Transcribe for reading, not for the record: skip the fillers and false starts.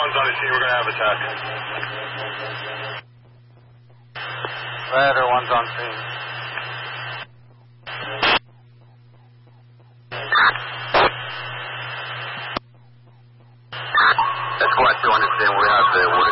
one's on the scene. We're going to have attack. Ladder, one's on scene. Squad 2 understand we have the